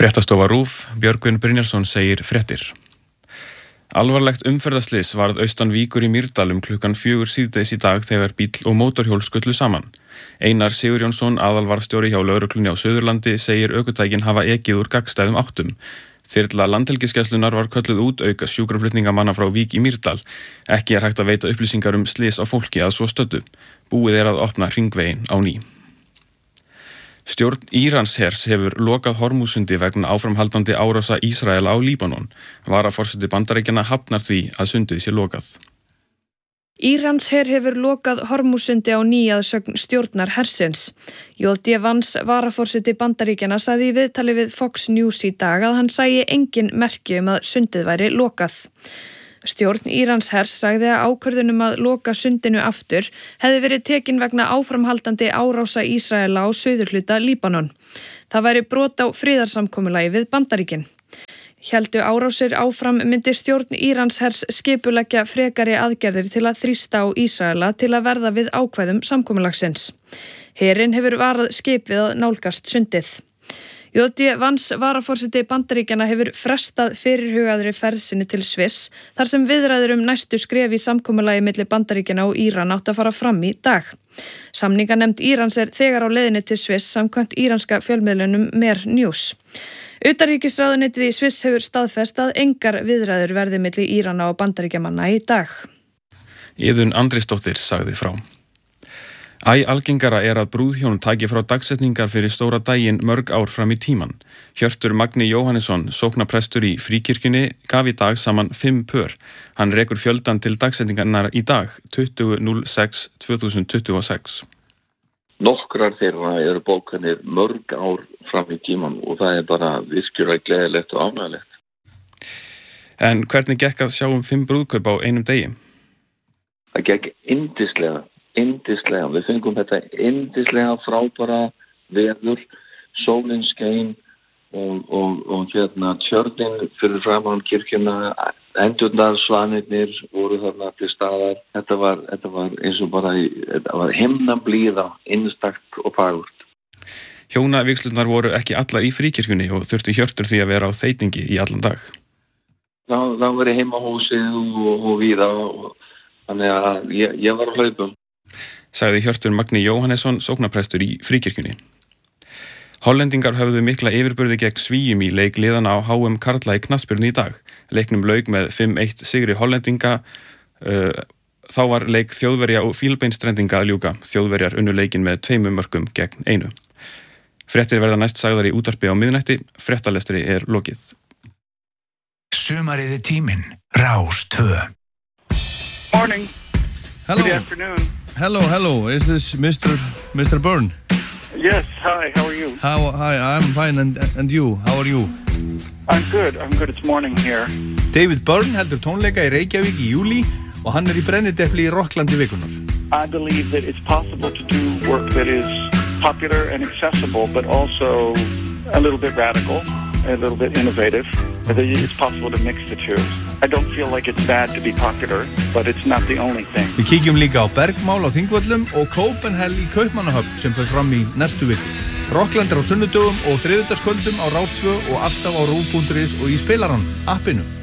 Fréttastofa RÚV, Björgvin Brynjarsson segir fréttir. Alvarlegt umferðarslys varð austan Víkur í Mýrdal klukkan 4 síðdegis í dag þegar bíll og mótorhjól skullu saman. Einar Sigurjónsson, aðalvarðstjóri hjá lögreglunni á Suðurlandi, segir ökutækin hafa ekið úr gagnstæðum áttum. Þyrla Landhelgisgæslunnar var kölluð út auka sjúkraflutningamanna frá Vík í Mýrdal. Ekki hægt að veita upplýsingar slys á fólki að svo stöddu. Búið að opna hringveginn á ný. Stjórn Íranshers hefur lokað Hormúsundi vegna áframhaldandi árása Ísraela á Líbanon. Varaforseti Bandaríkjanna hafnar því að sundið sé lokað. Íransher hefur lokað Hormúsundi á ný að sögn stjórnar hersins. J.D. Vance, varaforseti Bandaríkjanna, sagði í viðtali við Fox News í dag að hann sæi engin merki að sundið væri lokað. Stjórn Íranshers sagði að ákvörðun að loka sundinu aftur hefði verið tekin vegna áframhaldandi árása Ísraela á suðurhluta Líbanon. Það væri brot á friðarsamkomulagi við Bandaríkin. Héldu árásir áfram myndi stjórn Íranshers skipuleggja frekari aðgerðir til að þrýsta á Ísraela til að verða við ákvæðum samkomulagsins. Herinn hefur varað skip við að nálgast sundið. J.D. Vance, varaforseti Bandaríkjanna, hefur frestað fyrirhugaðri ferð sinni til Sviss þar sem viðræður næstu skref í samkomulagi milli Bandaríkjanna og Íran átt að fara fram í dag. Samninganefnd Írans þegar á leiðinni til Sviss samkvæmt íranska fjölmiðlunum Mer News. Utanríkisráðuneytið í Sviss hefur staðfest að engar viðræður verði milli Írana og Bandaríkjamanna í dag. Iðunn Andrésdóttir sagði frá. Æ algengara að brúðhjón taki frá dagsetningar fyrir stóra daginn mörg ár fram í tíman. Hjörtur Magni Jóhannesson, sóknaprestur í Fríkirkjunni, gaf í dag saman 5 pör. Hann rekur fjöldan til dagsetningarnar í dag, 20.06.2026. Nokkrar þeirra eru bókanir mörg ár fram í tíman og það bara virkilega gleðilegt og ánægilegt. En hvernig gekk að sjá 5 brúðkaup á einum degi? Það gekk yndislega. Við fengum þetta yndislega frábæra veður, sólin skein og tjörnin fyrir framan kirkjuna, endurnar svanirnir voru þarna til staðar. Þetta var eins og þetta var himnablíða, innstakt og fagurt. Hjónavígslurnar voru ekki allar í Fríkirkjunni og þurfti Hjörtur því að vera á þeitingi í allan dag. Það var í heimahúsið og víða þannig að ég var á hlaupum. Sagði Hjörtur Magni Jóhannesson, sóknaprestur í Fríkirkjunni. Hollendingar höfðu mikla yfirburði gegn Svíum í leik liðana á HM karla í knattspyrnu í dag. Leiknum lauk með 5-1 sigri Hollendinga. Þá var leik Þjóðverja og Fílbeinstrendinga að ljúka. Þjóðverjar unnu leikinn með 2 mörkum gegn 1. Fréttir verða næst sagðar í útvarpi á miðnætti. Fréttalestri lokið. Sumarið tíminn. Rás 2. Morning. Hello. Good afternoon. Hello. Is this Mr. Byrne? Yes. Hi. How are you? Hi. I'm fine. And you? How are you? I'm good. It's morning here. David Byrne heldur tónleika í Reykjavík í júlí og hann í brennidepli í Rocklandi vikunar. I believe that it's possible to do work that is popular and accessible, but also a little bit radical, a little bit innovative. It's possible to mix the two. I don't feel like it's bad to be popular, but it's not the only thing. Við kíkjum líka á Bergmál á Þingvöllum og Copenhagen í Kaupmannahöfn sem fer fram í næstu viku. Rockland á sunnudögum og þriðjudagskvöldum á Rás 2 og alltaf á RÚV.is og í spilaranum, appinu.